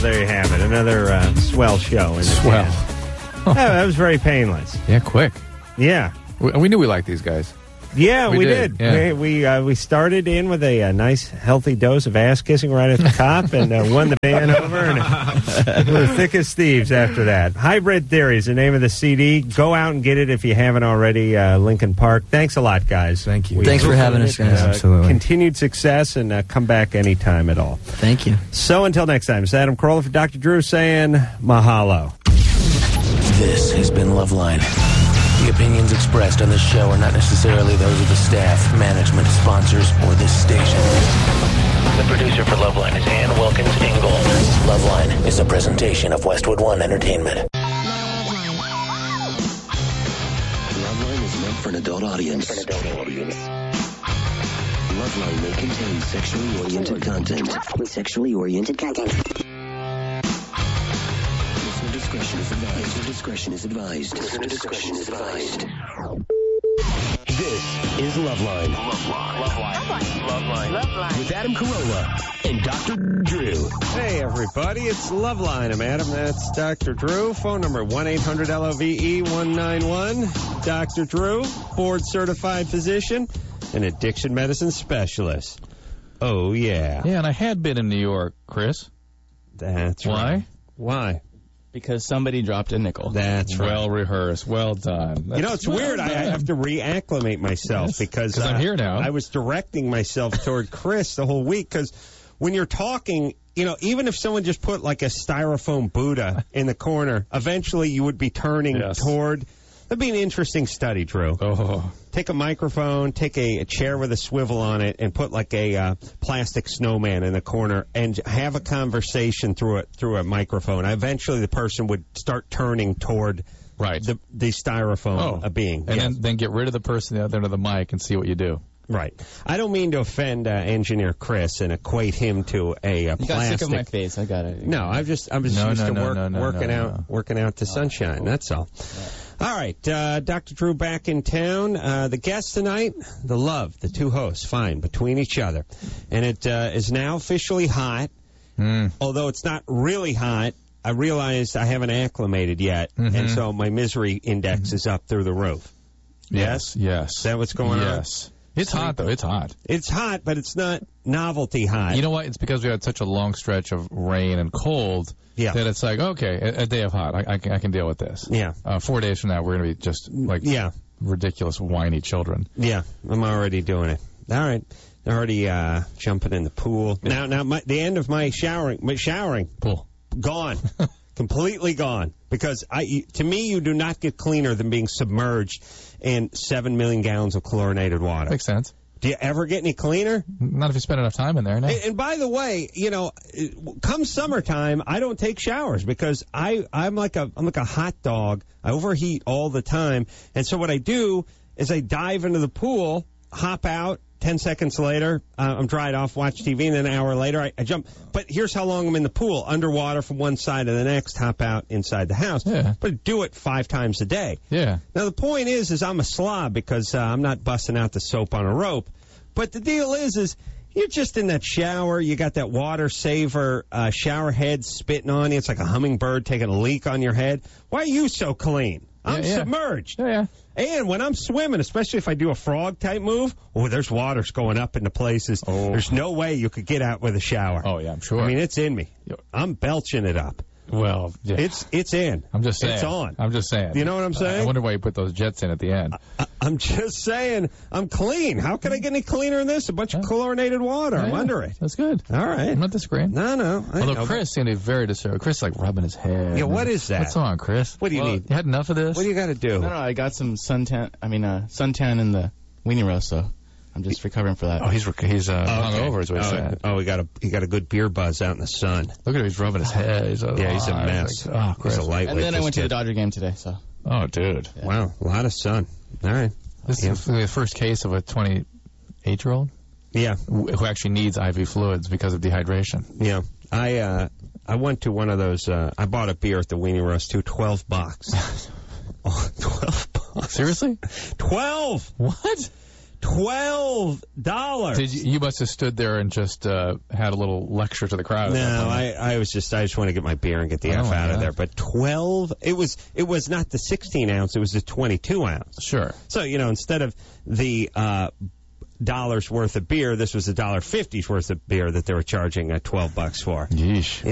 There you have it. Another swell show. Swell. Yeah, that was very painless. Yeah, quick. Yeah. We knew we liked these guys. Yeah, we did. Yeah. We started in with a nice, healthy dose of ass kissing right at the top and won the band over. And we're thick as thieves after that. Hybrid Theory is the name of the CD. Go out and get it if you haven't already. Lincoln Park. Thanks a lot, guys. Thank you. Thanks for having us, guys. Absolutely. Continued success and come back anytime at all. Thank you. So until next time, it's Adam Carolla for Dr. Drew saying mahalo. This has been Loveline. The opinions expressed on this show are not necessarily those of the staff, management, sponsors, or this station. The producer for Loveline is Ann Wilkins Ingold. Loveline is a presentation of Westwood One Entertainment. Loveline is meant for an adult audience. Loveline may contain sexually oriented content. Discretion is advised. This is Loveline. Loveline. With Adam Carolla and Dr. Drew. Hey, everybody. It's Loveline. I'm Adam. That's Dr. Drew. Phone number 1-800-LOVE-191. Dr. Drew, board-certified physician and addiction medicine specialist. Oh, yeah. Yeah, and I had been in New York, Chris. That's Why? right. Why? Because somebody dropped a nickel. That's right. Well rehearsed. Well done. It's weird. I have to reacclimate myself because I'm here now. I was directing myself toward Chris the whole week because when you're talking, even if someone just put like a styrofoam Buddha in the corner, eventually you would be turning toward. That'd be an interesting study, Drew. Oh. Take a microphone, take a chair with a swivel on it, and put like a plastic snowman in the corner, and have a conversation through a microphone. Eventually, the person would start turning toward the styrofoam being, and then get rid of the person at the other end of the mic and see what you do. Right. I don't mean to offend engineer Chris and equate him to a you plastic. got sick of my face. I got it. No, I was used to working out the sunshine. That's all. Yeah. All right, Dr. Drew back in town. The guest tonight, the two hosts, fine, between each other. And it is now officially hot, although it's not really hot. I realized I haven't acclimated yet, and so my misery index is up through the roof. Yes? Yes. Is that what's going on? Yes. It's hot, though. It's hot. It's hot, but it's not novelty hot. You know what? It's because we had such a long stretch of rain and cold that it's like, okay, a day of hot. I can deal with this. Yeah. 4 days from now, we're going to be just like ridiculous, whiny children. Yeah, I'm already doing it. All right. Already jumping in the pool. Now, the end of my showering pool. Gone. Completely gone. Because to me, you do not get cleaner than being submerged in 7 million gallons of chlorinated water. Makes sense. Do you ever get any cleaner? Not if you spend enough time in there, no. And by the way, come summertime, I don't take showers because I'm like a hot dog. I overheat all the time. And so what I do is I dive into the pool, hop out. 10 seconds later, I'm dried off, watch TV, and then an hour later, I jump. But here's how long I'm in the pool. Underwater from one side to the next, hop out inside the house. Yeah. But do it 5 times a day. Yeah. Now, the point is I'm a slob because I'm not busting out the soap on a rope. But the deal is you're just in that shower. You got that water saver shower head spitting on you. It's like a hummingbird taking a leak on your head. Why are you so clean? I'm submerged. Yeah. And when I'm swimming, especially if I do a frog-type move, there's waters going up into places. Oh. There's no way you could get out with a shower. Oh, yeah, I'm sure. I mean, it's in me. I'm belching it up. Well, yeah. It's in. I'm just saying. It's on. I'm just saying. You know what I'm saying? I wonder why you put those jets in at the end. I'm just saying I'm clean. How can I get any cleaner than this? A bunch of chlorinated water. I'm under it. That's good. All right. I'm not disagreeing. No. Although Chris seemed to be very disturbed. Chris like rubbing his head. Yeah, what is that? What's on, Chris? What do you need? You had enough of this? What do you got to do? No, I got some suntan in the weenie roast, so I'm just recovering for that. Oh, he's hungover is what he said. Oh, he got a good beer buzz out in the sun. Look at him, he's rubbing his head. He's a mess. Like, he's a lightweight. And then I went to the Dodger game today, so. Oh, dude. Yeah. Wow, a lot of sun. All right. This is the first case of a 28-year-old? Yeah. Who actually needs IV fluids because of dehydration. Yeah. I went to one of those, I bought a beer at the Weenie Roast too, 12 bucks. 12 bucks. Seriously? 12! What? $12. You must have stood there and just had a little lecture to the crowd. No, I just want to get my beer and get the F out of there. But 12, it was not the 16 ounce, it was the 22 ounce. Sure. So, instead of the $1 worth of beer, this was $1.50 worth of beer that they were charging $12 for. Yeesh.